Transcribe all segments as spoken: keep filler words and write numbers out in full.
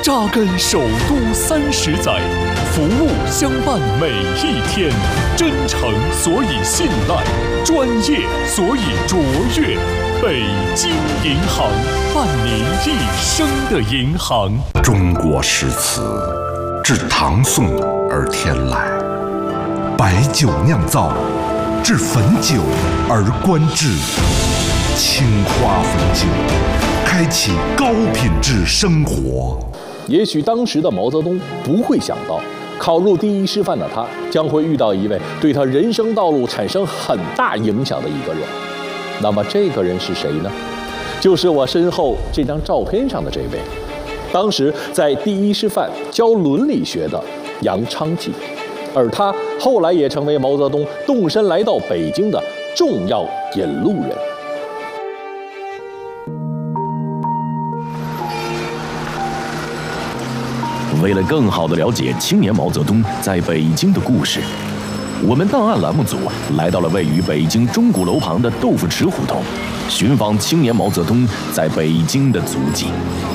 扎根首都三十载，服务相伴每一天，真诚所以信赖，专业所以卓越。北京银行，伴您一生的银行。 中国诗词自唐宋而天来，白酒酿造，至汾酒而观之。青花汾酒，开启高品质生活。 也许当时的毛泽东不会想到，考入第一师范的他将会遇到一位对他人生道路产生很大影响的一个人。那么这个人是谁呢？就是我身后这张照片上的这位，当时在第一师范教伦理学的杨昌济，而他后来也成为毛泽东动身来到北京的重要引路人。 为了更好地了解青年毛泽东在北京的故事，我们档案栏目组来到了位于北京钟鼓楼旁的豆腐池胡同，寻访青年毛泽东在北京的足迹。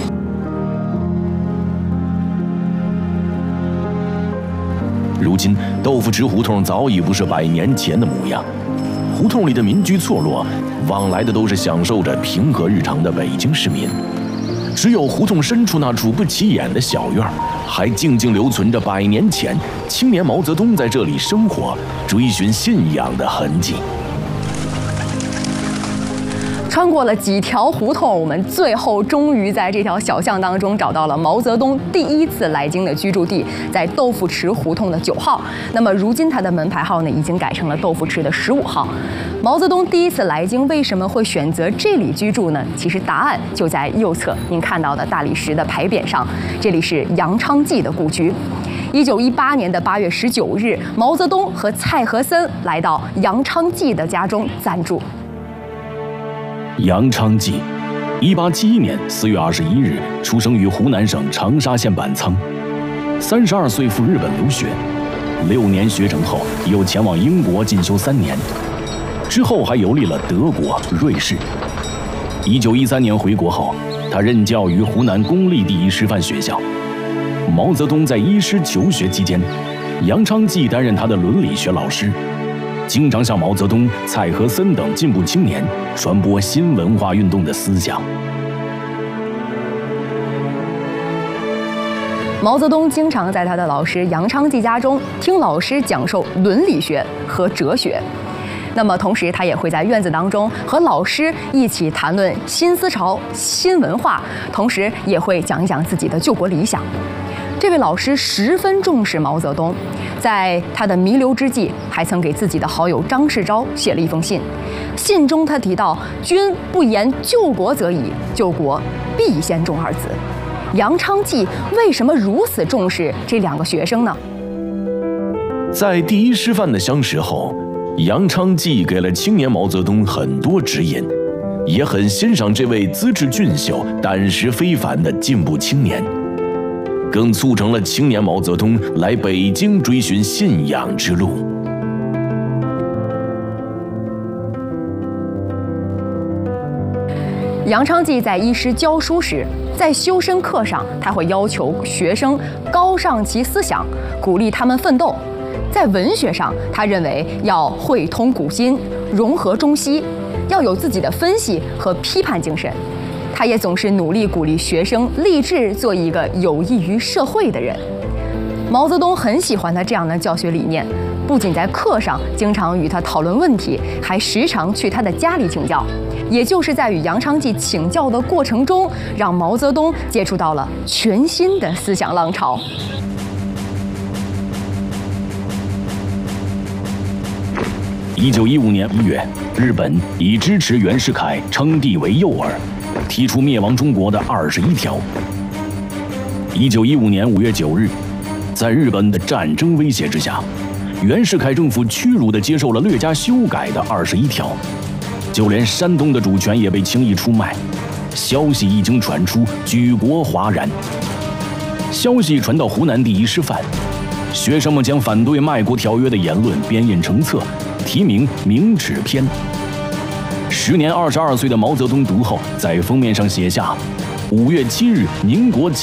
如今，豆腐池胡同早已不是百年前的模样，胡同里的民居错落，往来的都是享受着平和日常的北京市民。只有胡同深处那处不起眼的小院，还静静留存着百年前青年毛泽东在这里生活、追寻信仰的痕迹。 穿过了几条胡同，我们最后终于在这条小巷当中找到了毛泽东第一次来京的居住地，在豆腐池胡同的九号。那么如今他的门牌号呢，已经改成了豆腐池的十五号。毛泽东第一次来京为什么会选择这里居住呢？其实答案就在右侧您看到的大理石的牌匾上，这里是杨昌济的故居。一九一八年的八月十九日，毛泽东和蔡和森来到杨昌济的家中暂住。 杨昌济，一八七一年四月二十一日出生于湖南省长沙县板仓，三十二岁赴日本留学，六年学成后又前往英国进修三年，之后还游历了德国、瑞士。一九一三年回国后，他任教于湖南公立第一师范学校。毛泽东在一师求学期间，杨昌济担任他的伦理学老师，经常向毛泽东、蔡和森等进步青年传播新文化运动的思想。 毛泽东经常在他的老师杨昌济家中听老师讲授伦理学和哲学。那么同时他也会在院子当中和老师一起谈论新思潮、新文化，同时也会讲一讲自己的救国理想。这位老师十分重视毛泽东，在他的弥留之际，还曾给自己的好友张世钊写了一封信。信中他提到：“君不言救国则已，救国必先重二字。”杨昌济为什么如此重视这两个学生呢？ 在第一师范的相识后，杨昌济给了青年毛泽东很多指引，也很欣赏这位资质俊秀、胆识非凡的进步青年，更促成了青年毛泽东来北京追寻信仰之路。 杨昌济在一师教书时，在修身课上，他会要求学生高尚其思想，鼓励他们奋斗。在文学上，他认为要汇通古今，融合中西，要有自己的分析和批判精神。他也总是努力鼓励学生立志做一个有益于社会的人。毛泽东很喜欢他这样的教学理念，不仅在课上经常与他讨论问题，还时常去他的家里请教。也就是在与杨昌济请教的过程中，让毛泽东接触到了全新的思想浪潮。 一九一五年一月，日本以支持袁世凯称帝为诱饵，提出灭亡中国的二十一条。一九一五年五月九日，在日本的战争威胁之下，袁世凯政府屈辱地接受了略加修改的二十一条，就连山东的主权也被轻易出卖。消息一经传出，举国哗然。消息传到湖南第一师范，学生们将反对卖国条约的言论编印成册，题名《明耻篇》。时年二十二岁的毛泽东读后，在封面上写下：“五月七日，宁国。”